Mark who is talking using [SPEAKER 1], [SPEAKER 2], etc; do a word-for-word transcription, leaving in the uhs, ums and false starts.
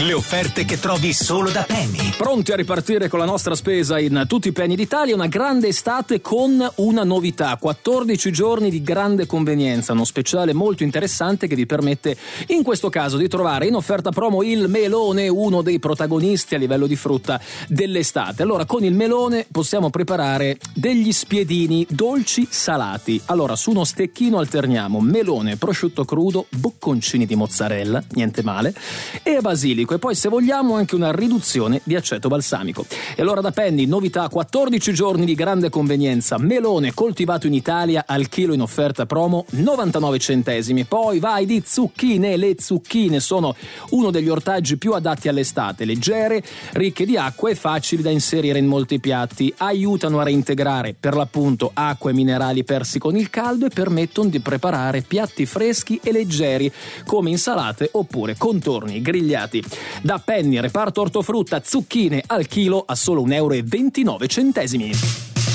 [SPEAKER 1] Le offerte che trovi solo da Penny.
[SPEAKER 2] Pronti a ripartire con la nostra spesa in tutti i Penny d'Italia? Una grande estate con una novità: quattordici giorni di grande convenienza, uno speciale molto interessante che vi permette in questo caso di trovare in offerta promo il melone, uno dei protagonisti a livello di frutta dell'estate. Allora, con il melone possiamo preparare degli spiedini dolci salati. Allora, su uno stecchino alterniamo melone, prosciutto crudo, bocconcini di mozzarella, niente male, e basilico, e poi se vogliamo anche una riduzione di aceto balsamico. E allora da Penny, novità: quattordici giorni di grande convenienza, melone coltivato in Italia al chilo in offerta promo novantanove centesimi. Poi vai di zucchine. Le zucchine sono uno degli ortaggi più adatti all'estate, leggere, ricche di acqua e facili da inserire in molti piatti. Aiutano a reintegrare per l'appunto acqua e minerali persi con il caldo e permettono di preparare piatti freschi e leggeri come insalate oppure contorni grigliati. Da Penny, reparto ortofrutta, zucchine al chilo a solo un euro e ventinove centesimi.